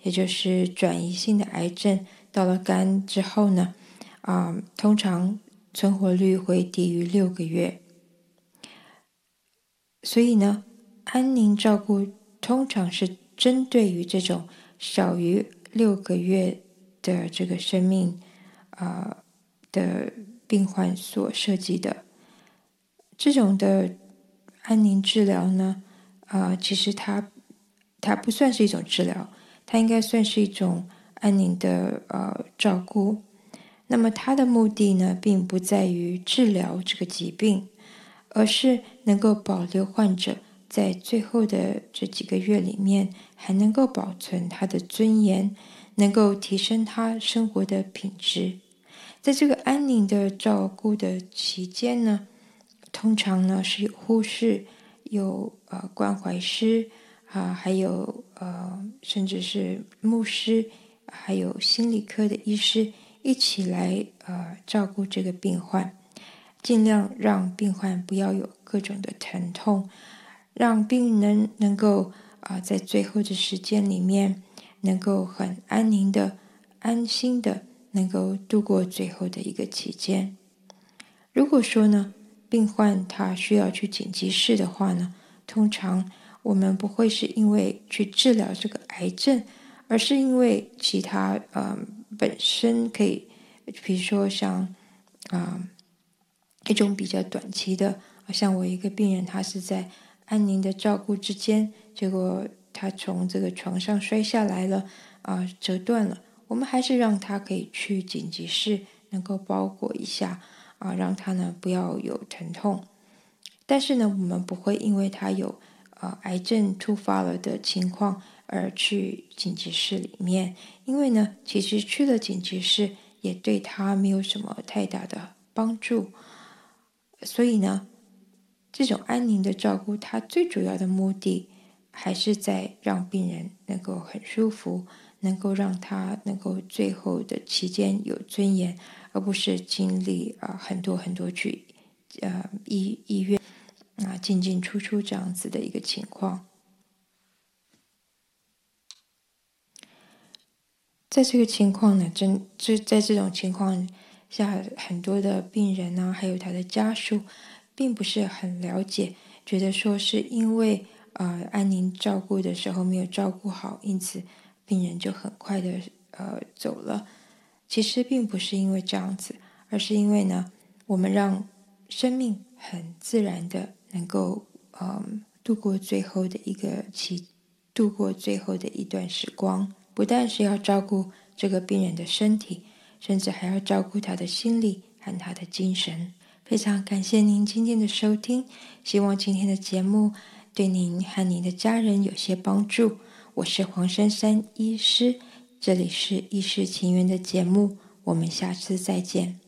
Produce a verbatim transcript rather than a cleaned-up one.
也就是转移性的癌症，到了肝之后呢，啊、通常存活率会低于六个月。所以呢，安宁照顾通常是针对于这种少于六个月的这个生命啊、呃、的病患所设计的。这种的安宁治疗呢，啊、呃，其实它它不算是一种治疗，它应该算是一种安宁的呃照顾。那么它的目的呢，并不在于治疗这个疾病，而是能够保留患者在最后的这几个月里面，还能够保存他的尊严，能够提升他生活的品质。在这个安宁的照顾的期间呢，通常呢是有护士、有呃关怀师啊，还有呃甚至是牧师，还有心理科的医师一起来呃照顾这个病患，尽量让病患不要有各种的疼痛，让病人能够啊、呃、在最后的时间里面能够很安宁的、安心的能够度过最后的一个期间。如果说呢，病患他需要去紧急室的话呢，通常我们不会是因为去治疗这个癌症，而是因为其他呃本身可以，比如说像啊、呃、一种比较短期的，像我一个病人，他是在安宁的照顾之间，结果他从这个床上摔下来了，啊、呃、折断了，我们还是让他可以去紧急室，能够包裹一下。啊，让他呢不要有疼痛，但是呢，我们不会因为他有呃癌症突发了的情况而去紧急室里面，因为呢，其实去了紧急室也对他没有什么太大的帮助。所以呢，这种安宁的照顾，它最主要的目的还是在让病人能够很舒服，能够让他能够最后的期间有尊严，而不是经历啊、呃、很多很多去呃医医院啊、呃、进进出出这样子的一个情况。在这个情况呢，真这在这种情况下，很多的病人呢，还有他的家属，并不是很了解，觉得说是因为呃安宁照顾的时候没有照顾好，因此病人就很快的呃走了。其实并不是因为这样子，而是因为呢，我们让生命很自然的能够嗯度过最后的一个期，度过最后的一段时光。不但是要照顾这个病人的身体，甚至还要照顾他的心理和他的精神。非常感谢您今天的收听，希望今天的节目对您和您的家人有些帮助。我是黄珊珊医师，这里是医师情缘的节目，我们下次再见。